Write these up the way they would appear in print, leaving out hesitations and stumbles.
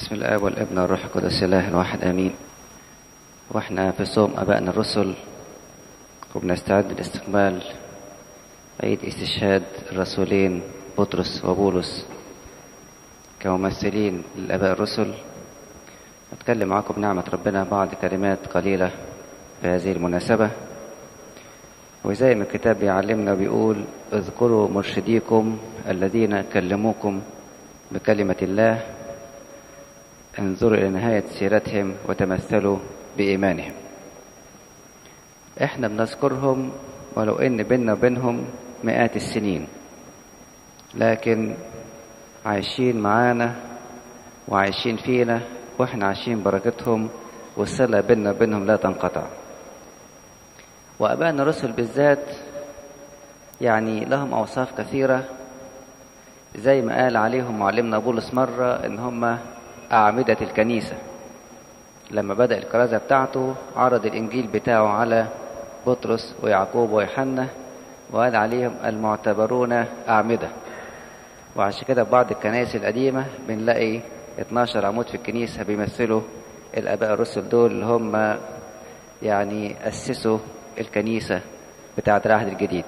بسم الآب والابن والروح القدس الله الواحد آمين. واحنا في صوم آبائنا الرسل وبنستعد لاستقبال عيد استشهاد الرسولين بطرس وبولس كممثلين للآباء الرسل. أتكلم معكم بنعمة ربنا بعض كلمات قليلة في هذه المناسبة. وزي ما الكتاب بيعلمنا بيقول: اذكروا مرشديكم الذين كلموكم بكلمة الله، انظروا إلى نهاية سيرتهم وتمثلوا بإيمانهم. احنا بنذكرهم ولو إن بيننا وبينهم مئات السنين، لكن عايشين معانا وعايشين فينا، واحنا عايشين بركتهم، والصلة بيننا وبينهم لا تنقطع. وآبائنا الرسل بالذات يعني لهم أوصاف كثيرة، زي ما قال عليهم معلمنا بولس مرة إن هم أعمدة الكنيسة. لما بدأ الكرازة بتاعته عرض الإنجيل بتاعه على بطرس ويعقوب ويوحنا وقال عليهم المعتبرون أعمدة. وعشان كده بعض الكنائس القديمة بنلاقي 12 عمود في الكنيسة بيمثلوا الآباء الرسل دول اللي هم يعني أسسوا الكنيسة بتاعة العهد الجديد.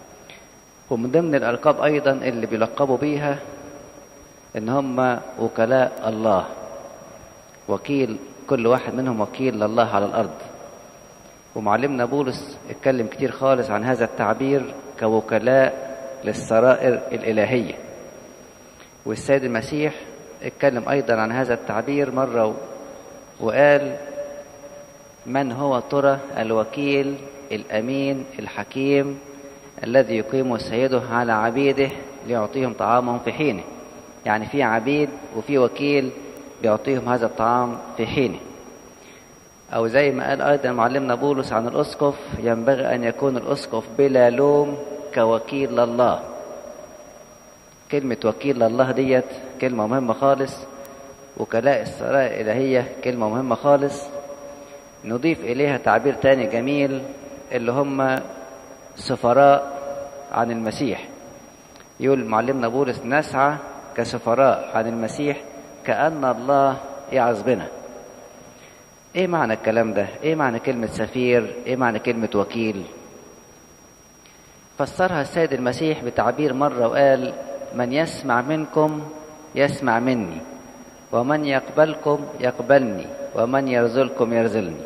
ومن ضمن الألقاب أيضا اللي بيلقبوا بيها إن هم وكلاء الله، وكيل، كل واحد منهم وكيل لله على الأرض. ومعلمنا بولس اتكلم كتير خالص عن هذا التعبير كوكلاء للسرائر الإلهية. والسيد المسيح اتكلم أيضا عن هذا التعبير مرة وقال: من هو ترى الوكيل الأمين الحكيم الذي يقيم سيده على عبيده ليعطيهم طعامهم في حينه. يعني في عبيد وفي وكيل بيعطيهم هذا الطعام في حينه. أو زي ما قال أيضا معلمنا بولس عن الأسقف: ينبغي أن يكون الأسقف بلا لوم كوكيل لله. كلمة وكيل لله ديت كلمة مهمة خالص. وكلاء السرائر الإلهية كلمة مهمة خالص. نضيف إليها تعبير تاني جميل اللي هم سفراء عن المسيح. يقول معلمنا بولس: نسعى كسفراء عن المسيح كأن الله يعظ بنا. ايه معنى الكلام ده؟ ايه معنى كلمة سفير؟ ايه معنى كلمة وكيل؟ فسرها السيد المسيح بتعبير مرة وقال: من يسمع منكم يسمع مني، ومن يقبلكم يقبلني، ومن يرذلكم يرذلني.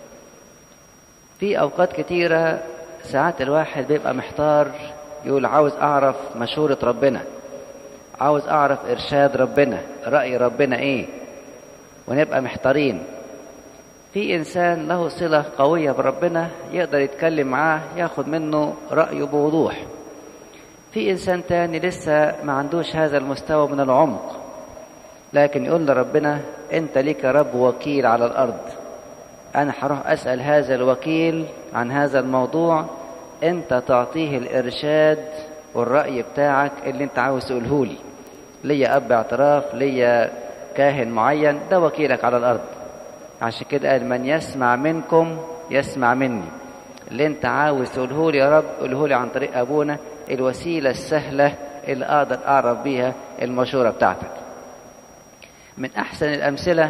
في أوقات كتيرة ساعات الواحد بيبقى محتار، يقول عاوز أعرف مشورة ربنا، عاوز أعرف إرشاد ربنا، رأي ربنا إيه، ونبقى محتارين. في إنسان له صلة قوية بربنا يقدر يتكلم معاه ياخد منه رأيه بوضوح. في إنسان تاني لسه ما عندوش هذا المستوى من العمق، لكن يقول لربنا: أنت ليك يا رب وكيل على الأرض، أنا هروح أسأل هذا الوكيل عن هذا الموضوع، أنت تعطيه الإرشاد والرأي بتاعك اللي أنت عاوز تقوله لي. ليا أب اعتراف، ليا كاهن معين، ده وكيلك على الأرض. عشان كده قال: من يسمع منكم يسمع مني. اللي أنت عاوز تقوله لي يا رب قوله لي عن طريق أبونا، الوسيلة السهلة اللي أقدر أعرف بيها المشورة بتاعتك. من أحسن الأمثلة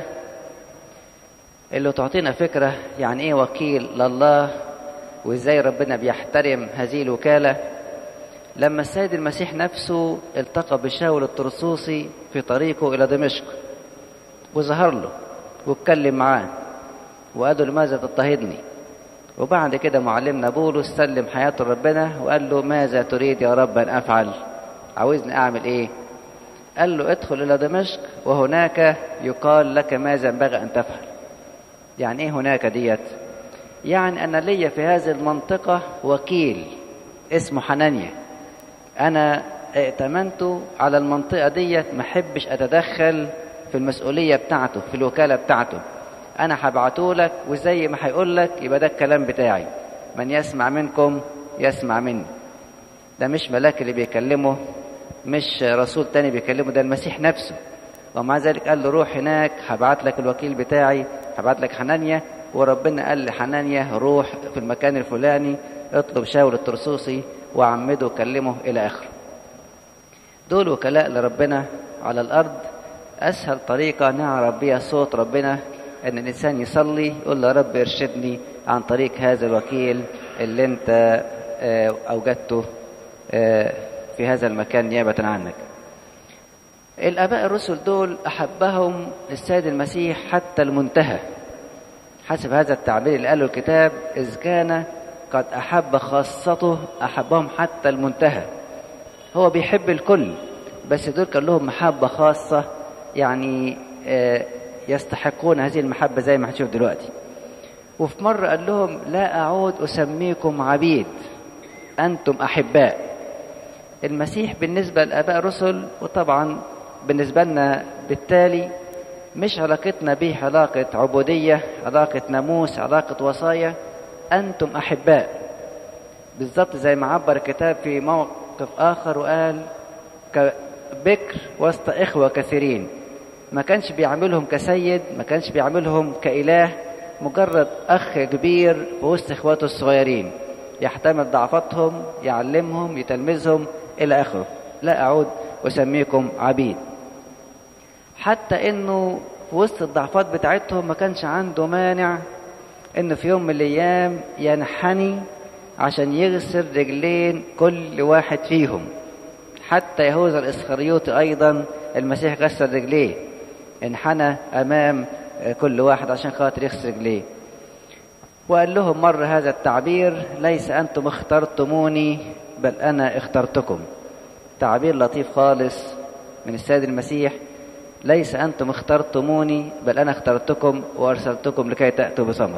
اللي تعطينا فكرة يعني إيه وكيل لله وإزاي ربنا بيحترم هذه الوكالة، لما السيد المسيح نفسه التقى بشاول الطرسوسي في طريقه إلى دمشق، وظهر له واتكلم معاه وقال له: لماذا تضطهدني؟ وبعد كده معلمنا بولس سلم حياته لربنا وقال له: ماذا تريد يا رب أن أفعل؟ عاوزني أعمل إيه؟ قال له: ادخل إلى دمشق وهناك يقال لك ماذا ينبغي أن تفعل. يعني إيه هناك ديت؟ يعني أنا ليا في هذه المنطقة وكيل اسمه حنانيا، أنا ائتمنته على المنطقة ديت، ما حبش أتدخل في المسؤولية بتاعته، في الوكالة بتاعته. أنا هبعته لك، وزي ما هيقول لك يبقى ده الكلام بتاعي. من يسمع منكم يسمع مني. ده مش ملاك اللي بيكلمه، مش رسول تاني بيكلمه، ده المسيح نفسه. ومع ذلك قال له: روح هناك، هبعت لك الوكيل بتاعي، هبعت لك حنانيا. وربنا قال لحنانيا: روح في المكان الفلاني، اطلب شاول الطرسوسي وعمده وكلمه إلى آخره. دول وكلاء لربنا على الأرض، أسهل طريقة نعرف بيها صوت ربنا أن الإنسان يصلي يقول له: يا رب ارشدني عن طريق هذا الوكيل اللي أنت أوجدته في هذا المكان نيابة عنك. الآباء الرسل دول أحبهم السيد المسيح حتى المنتهى، حسب هذا التعبير اللي قاله الكتاب: إذ كان قد أحب خاصته أحبهم حتى المنتهى. هو بيحب الكل، بس دول كان لهم محبة خاصة، يعني يستحقون هذه المحبة زي ما هنشوف دلوقتي. وفي مرة قال لهم: لا أعود أسميكم عبيد، أنتم أحباء. المسيح بالنسبة لآباء الرسل، وطبعا بالنسبة لنا بالتالي، مش علاقتنا به علاقة عبودية، علاقة ناموس، علاقة وصايا. أنتم أحباء، بالضبط زي ما عبر الكتاب في موقف آخر وقال: كبكر وسط إخوة كثيرين. ما كانش بيعملهم كسيد، ما كانش بيعملهم كإله، مجرد أخ كبير في وسط إخواته الصغيرين، يحتمل ضعفاتهم، يعلمهم، يتلمذهم إلى آخره. لا أعود أسميكم عبيد. حتى إنه في وسط الضعفات بتاعتهم ما كانش عنده مانع إنه في يوم من الأيام ينحني عشان يغسل رجلين كل واحد فيهم. حتى يهوذا الإسخريوطي أيضا المسيح غسل رجليه، انحنى أمام كل واحد عشان خاطر يغسل رجليه. وقال لهم مرة هذا التعبير: ليس أنتم اخترتموني بل أنا اخترتكم. تعبير لطيف خالص من السيد المسيح: ليس أنتم اخترتموني بل أنا اخترتكم وأرسلتكم لكي تأتوا بثمر.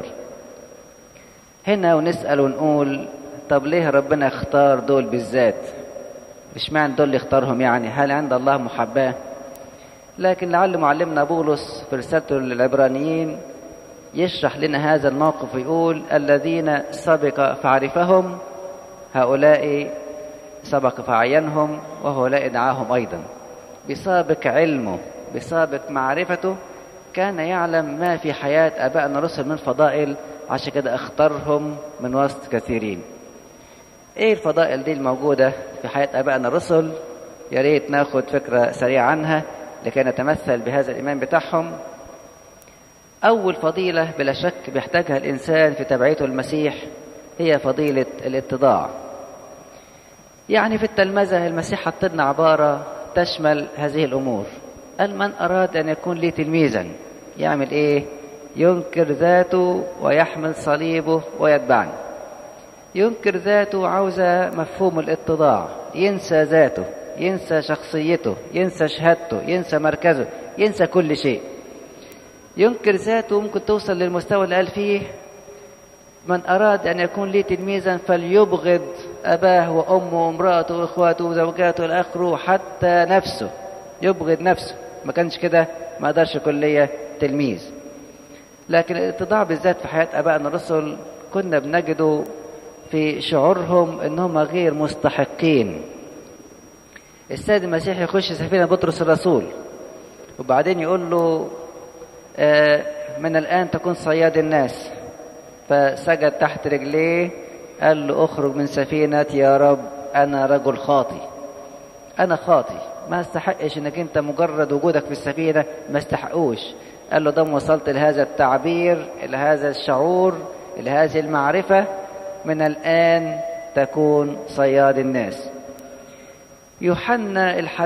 هنا ونسأل ونقول: طب ليه ربنا اختار دول بالذات؟ اشمعنى دول اللي اختارهم؟ يعني هل عند الله محباه؟ لكن لعل معلمنا بولس في رسالته للعبرانيين يشرح لنا هذا الموقف ويقول: الذين سبق فعرفهم هؤلاء سبق فعينهم وهؤلاء دعاهم أيضا. بسابق علمه، بسابق معرفته، كان يعلم ما في حياة آبائنا الرسل من فضائل، عشان كده اختارهم من وسط كثيرين. ايه الفضائل دي الموجودة في حياة آبائنا الرسل؟ يا ريت ناخد فكرة سريعة عنها لكي نتمثل بهذا الإيمان بتاعهم. أول فضيلة بلا شك بيحتاجها الإنسان في تبعيته المسيح هي فضيلة الاتضاع. يعني في التلمذة المسيح حط لنا عبارة تشمل هذه الأمور. قال: من أراد أن يكون لي تلميذا يعمل إيه؟ ينكر ذاته ويحمل صليبه ويتبعني. ينكر ذاته عاوزة مفهوم الاتضاع، ينسى ذاته، ينسى شخصيته، ينسى شهادته، ينسى مركزه، ينسى كل شيء. ينكر ذاته ممكن توصل للمستوى اللي قال فيه: من أراد أن يكون لي تلميذا فليبغض أباه وأمه وامرأته وإخواته وزوجاته الآخر حتى نفسه. يبغض نفسه. ما كانش كده ما قدرش يكون ليا تلميذ. لكن الاتضاع بالذات في حياة آبائنا الرسل كنا بنجده في شعورهم أنهم غير مستحقين. السيد المسيح يخش سفينة بطرس الرسول وبعدين يقول له: من الآن تكون صياد الناس. فسجد تحت رجليه، قال له: اخرج من سفينتي يا رب، أنا رجل خاطي. أنا خاطي، ما استحقش انك انت مجرد وجودك في السفينة، ما استحقوش. قال له: دام وصلت لهذا التعبير، لهذا الشعور، لهذه المعرفة، من الآن تكون صياد الناس. يوحنا